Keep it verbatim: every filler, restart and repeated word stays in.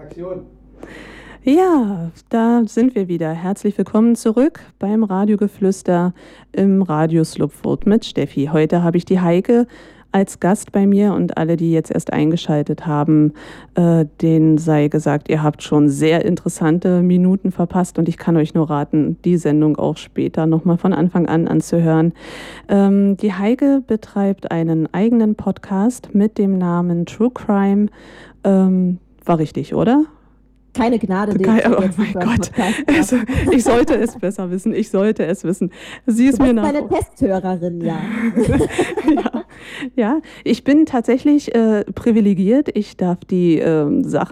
Aktion. Ja, da sind wir wieder. Herzlich willkommen zurück beim Radiogeflüster im Radio Slupfoot mit Steffi. Heute habe ich die Heike als Gast bei mir und alle, die jetzt erst eingeschaltet haben, äh, denen sei gesagt, ihr habt schon sehr interessante Minuten verpasst und ich kann euch nur raten, die Sendung auch später nochmal von Anfang an anzuhören. Ähm, die Heike betreibt einen eigenen Podcast mit dem Namen True Crime. Ähm, war richtig, oder? Keine Gnade. Keine, oh mein Gott, also, ich sollte es besser wissen, ich sollte es wissen. Sie ist du bist mir nach... eine Testhörerin, ja. ja. Ja, ich bin tatsächlich äh, privilegiert, ich darf die äh, Sachen